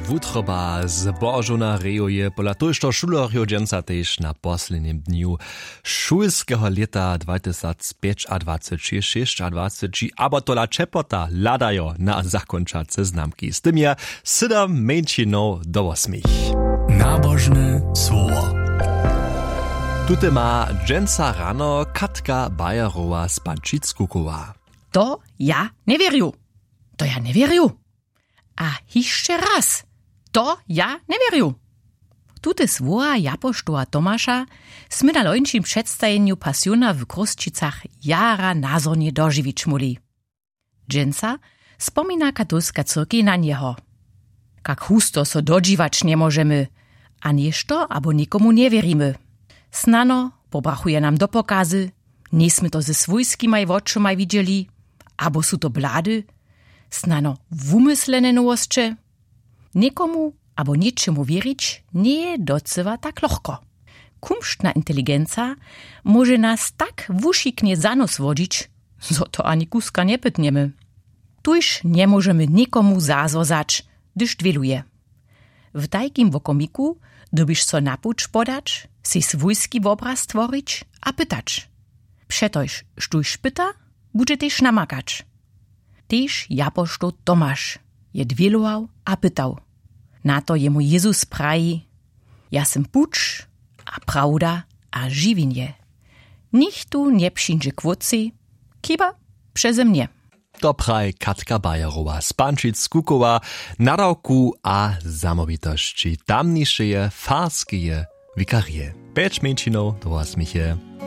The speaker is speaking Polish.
Wutroba zbożona rejuje pola tojšto šulerjo dženca tež na poslednjem dniu šulskeho leta 2025-26, abo tola čepota ladajo na zakončace znamki. Z tym je 7 menšinov do 8. Nabožne słowo. Tute ma dženca rano Katka Bajerova z Pančickukowa. To ja nie wierju. To ja nie wierju. A jeszcze raz. To ja nie wierju. Tute słowa Japoštowa Tomasza smy na lończym przedstawieniu Pasiona w Krosčicach jara nazornie dożywić muli. Dżęca spomina katolska cyrkiej na niego. Jak husto so dodziwać nie możemy, a nieszto abo nikomu nie wierimy. Snano pobrachuje nam do pokazy, nismy to ze swójskimaj oczymaj widzieli, abo su to blady, snano wumyslene nowostcze. Nikomu abo niczemu wierzyć nie docywa tak lochko. Kumštna inteligenca może nas tak wusziknie za nos wodzić, zo to ani kuska nie pytniemy. Tuż nie możemy nikomu zazozać, gdyż dwieluje. W tajkim wokomiku dobisz so napucz podać, si swójski obraz stworzyć a pytać. Przetoż sztuś pyta, bude też namakać. Tež Japošto Tomasz je dwielował a pytał. Na to jemu Jezus praji, ja sem puč a prawda a żywienie. Nikt tu nie przyjdzie kwoci, kiba przeze mnie. To praj Katka Bajerova z Pančickukowa, nadawku a zamowitości. Tamniejsze farskie wikarie. 5 menšinov do 8.